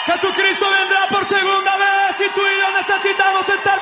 Jesucristo vendrá por segunda vez y tú y yo necesitamos estar